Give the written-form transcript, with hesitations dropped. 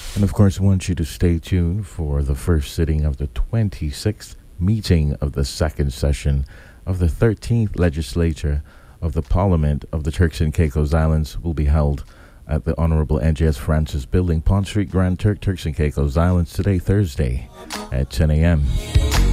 And of course, I want you to stay tuned for the first sitting of the 26th meeting of the second session of the 13th legislature of the Parliament of the Turks and Caicos Islands will be held at the Honorable NJS Francis Building, Pond Street, Grand Turk, Turks and Caicos Islands today, Thursday at 10 a.m.